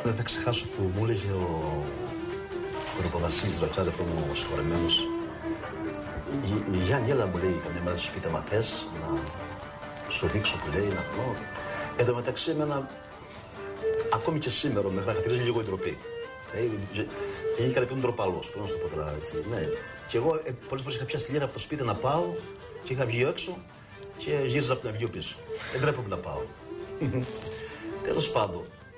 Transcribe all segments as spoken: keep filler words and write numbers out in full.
Δεν θα ξεχάσω που μου έλεγε ο Κοροποδασίλης, δραχτάρι αυτό μου ο συγχωρεμένος. Η Γιάννη, έλα μου λέει καμιά μέρα στο σπίτι, άμα θες να σου δείξω που λέει, να πω. Εν τω μεταξύ, εμένα, ακόμη και σήμερα, με χαρακτηρίζει λίγο η ντροπή. Και είχα πει ντροπαλός, πρέπει να σου το πω τώρα έτσι. Ναι. Και εγώ ε, πολλές φορές είχα πιάσει τη λίρα από το σπίτι να πάω και είχα βγει έξω και γύριζα από την αυγή πίσω. Δεν τρέπομαι να πάω. Τέλος πάντων,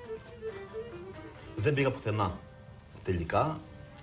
δεν πήγα πουθενά τελικά.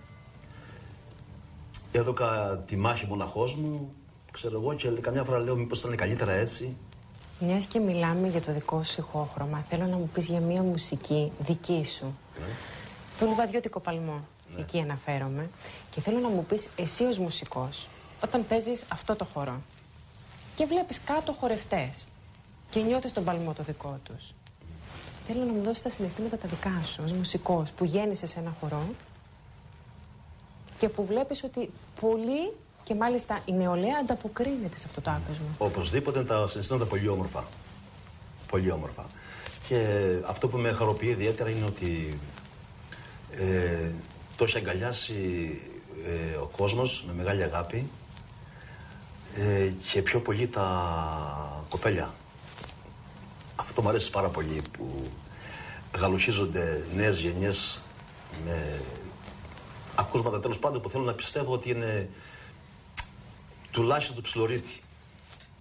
Έδωκα τη μάχη μοναχός μου, ξέρω εγώ, και καμιά φορά λέω μήπως ήταν καλύτερα έτσι. Μιας και μιλάμε για το δικό σου ηχόχρωμα, θέλω να μου πεις για μια μουσική δική σου. Ναι. Το Λιβαδιώτικο Παλμό, ναι. Εκεί αναφέρομαι. Και θέλω να μου πεις εσύ ως μουσικός, όταν παίζεις αυτό το χορό και βλέπεις κάτω χορευτές και νιώθεις τον παλμό το δικό τους. Mm. Θέλω να μου δώσεις τα συναισθήματα τα δικά σου ως μουσικός που γέννησες σε ένα χορό και που βλέπεις ότι πολύ και μάλιστα η νεολαία ανταποκρίνεται σε αυτό το άκουσμα. Οπωσδήποτε τα συναισθήματα πολύ όμορφα. Πολύ όμορφα. Και αυτό που με χαροποιεί ιδιαίτερα είναι ότι ε, το έχει αγκαλιάσει ε, ο κόσμος με μεγάλη αγάπη ε, και πιο πολύ τα κοπέλια. Αυτό μου αρέσει πάρα πολύ που γαλουχίζονται νέες γενιές με ακούσματα τέλος πάντων που θέλω να πιστεύω ότι είναι τουλάχιστον του ψιλορίτη.